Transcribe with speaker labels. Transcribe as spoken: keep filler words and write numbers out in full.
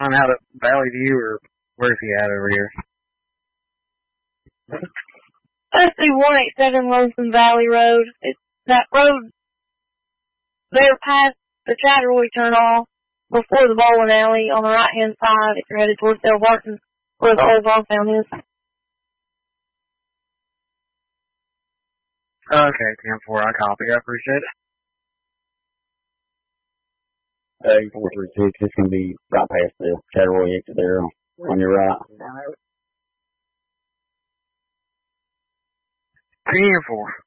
Speaker 1: I'm out at Valley View, or where's he at over here?
Speaker 2: Let's do one eighty-seven Lonesome Valley Road. It's that road there past the Chatteroy turnoff before the bowling alley on the right-hand side if you're headed towards Del Barton, where the old Longtown is.
Speaker 1: Okay, ten four, I copy. I appreciate it.
Speaker 3: Uh, four three six, it's going to be right past the Chatteroy exit there on your right.
Speaker 1: ten four.